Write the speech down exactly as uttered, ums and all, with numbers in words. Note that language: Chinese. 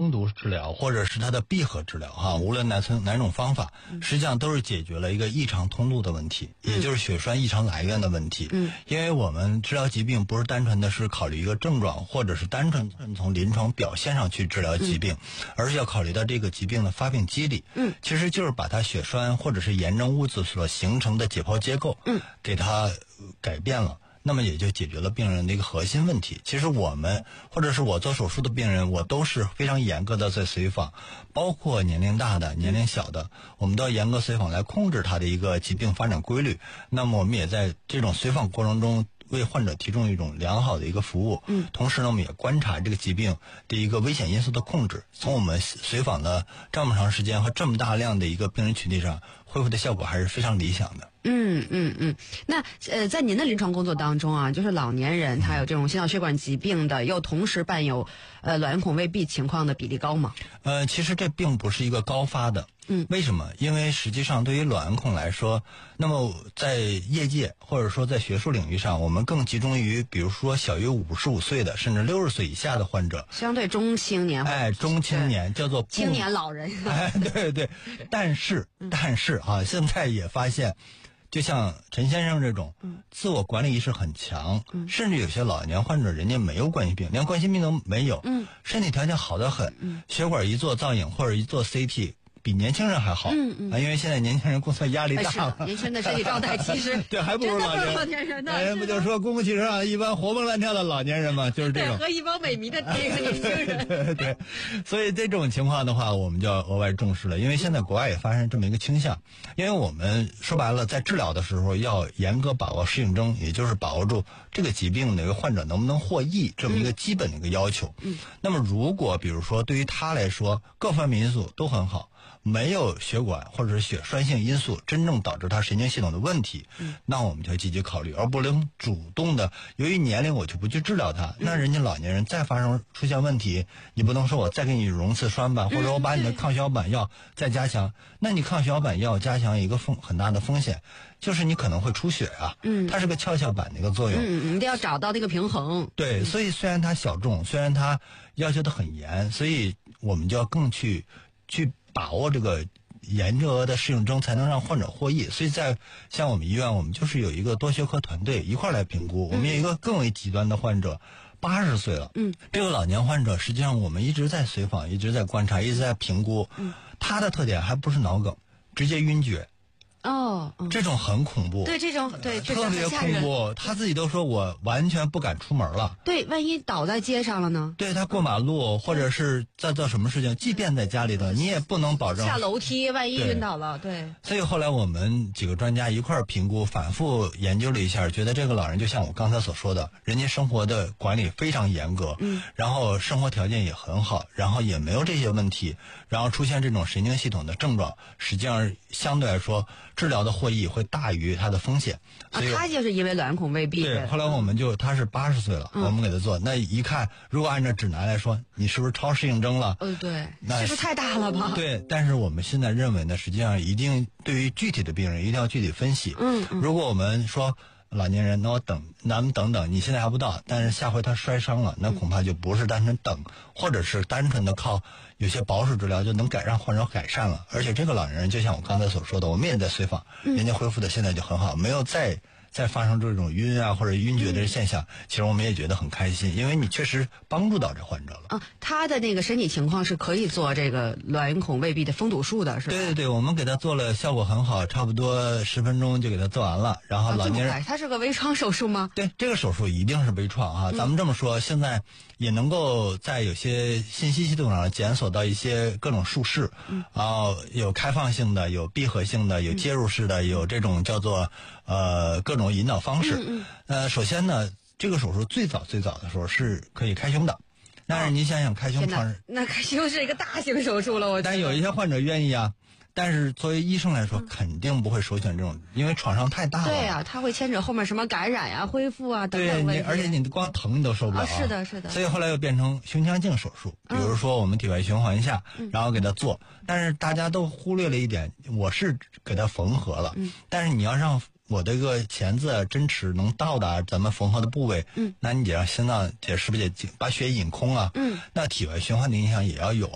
封堵治疗或者是它的闭合治疗哈，无论哪层哪种方法，实际上都是解决了一个异常通路的问题，也就是血栓异常来源的问题。嗯，因为我们治疗疾病不是单纯的是考虑一个症状，或者是单纯从临床表现上去治疗疾病，嗯、而是要考虑到这个疾病的发病机理。嗯，其实就是把它血栓或者是炎症物质所形成的解剖结构，嗯，给它改变了。那么也就解决了病人的一个核心问题。其实我们或者是我做手术的病人，我都是非常严格的在随访，包括年龄大的、年龄小的，我们都要严格随访来控制他的一个疾病发展规律。那么我们也在这种随访过程中为患者提供一种良好的一个服务。嗯，同时呢，我们也观察这个疾病的一个危险因素的控制。从我们随访的这么长时间和这么大量的一个病人群体上，恢复的效果还是非常理想的。 嗯嗯嗯，那呃，在您的临床工作当中啊，就是老年人他有这种心脑血管疾病的，又同时伴有呃卵孔未闭情况的比例高吗？ 呃，其实这并不是一个高发的。嗯，为什么？因为实际上对于卵孔来说，那么在业界或者说在学术领域上，我们更集中于比如说小于五十五岁的甚至六十岁以下的患者， 相对中青年， 哎，中青年叫做青年老人， 哎，对对，但是但是啊，现在也发现。就像陈先生这种自我管理意识很强，嗯、甚至有些老年患者人家没有冠心病，连冠心病都没有，嗯、身体条件好得很，嗯、血管一做造影或者一做 C T。比年轻人还好，嗯嗯啊，因为现在年轻人工作压力大了， 年轻人的身体状态其实对还不如老年人。 老年人呢， 哎，不就说公共汽车上一般活蹦乱跳的老年人嘛，就是这种和一帮萎靡的这个年轻人。 对对对，所以这种情况的话，我们就要额外重视了，因为现在国外也发生这么一个倾向，因为我们说白了，在治疗的时候要严格把握适应症，也就是把握住这个疾病的一个患者能不能获益这么一个基本的一个要求。嗯，那么如果比如说对于他来说各方面因素都很好。没有血管或者是血栓性因素真正导致他神经系统的问题，嗯、那我们就要积极考虑，而不能主动的由于年龄我就不去治疗他。嗯、那人家老年人再发生出现问题，你不能说我再给你溶刺栓吧，或者我把你的抗血小板药再加强。那你抗血小板药加强一个风很大的风险，就是你可能会出血啊。嗯，它是个跷跷板的一个作用。 嗯，你得要找到那个平衡。 对，所以虽然它小众，虽然它要求的很严，所以我们就要更去去。把握这个严格的适应症，才能让患者获益。所以在像我们医院，我们就是有一个多学科团队一块来评估。嗯、我们有一个更为极端的患者，八十岁了，嗯，这个老年患者实际上我们一直在随访，一直在观察，一直在评估。嗯，他的特点还不是脑梗，直接晕厥。 哦，嗯、 这种很恐怖， 对，这种对特别恐怖，他自己都说我完全不敢出门了。 对，万一倒在街上了呢？ 对，他过马路或者是在做什么事情，即便在家里头，你也不能保证下楼梯，万一晕倒了。对， 所以后来我们几个专家一块儿评估，反复研究了一下，觉得这个老人就像我刚才所说的，人家生活的管理非常严格，嗯，然后生活条件也很好，然后也没有这些问题，然后出现这种神经系统的症状，实际上相对来说。治疗的获益会大于它的风险， 所以、啊、他就是因为卵孔未闭。 对，后来我们就他是八十岁了，嗯、我们给他做，那一看，如果按照指南来说，你是不是超适应症了？ 嗯，对，那是不是太大了吧？ 对，但是我们现在认为呢，实际上一定对于具体的病人一定要具体分析。嗯，嗯如果我们说。老年人，那我等，咱们等等，你现在还不到，但是下回他摔伤了，那恐怕就不是单纯等，或者是单纯的靠有些保守治疗就能改让患者改善了。而且这个老年人，就像我刚才所说的，我们也在随访，人家恢复的现在就很好，没有再再发生这种晕啊或者晕厥的现象，嗯、其实我们也觉得很开心，因为你确实帮助到这患者了。 啊，他的那个身体情况是可以做这个卵孔未闭的封堵术的，是吧？ 对对对，我们给他做了，效果很好，差不多十分钟就给他做完了。然后老年人， 啊、他是个微创手术吗？ 对，这个手术一定是微创啊。嗯、咱们这么说，现在也能够在有些信息系统上检索到一些各种术式，嗯、然后有开放性的，有闭合性的，有介入式的，嗯、有这种叫做呃各种引导方式。嗯嗯呃，首先呢，这个手术最早最早的时候是可以开胸的。但是你想想，开胸创， 那开胸是一个大型手术了，我觉得。 但有一些患者愿意啊，但是作为医生来说，嗯、肯定不会首选这种，因为创伤太大了。 对呀、啊，它会牵扯后面什么感染呀、啊、恢复啊等等问题。 对，而且你光疼你都受不了、啊啊。是的，是的。 所以后来又变成胸腔镜手术，比如说我们体外循环下，嗯、然后给他做。但是大家都忽略了一点，我是给他缝合了，嗯、但是你要让。我这个钳子针齿能到达咱们缝合的部位，嗯，那你得让心脏得是不是得把血引空啊？嗯，那体外循环的影响也要有。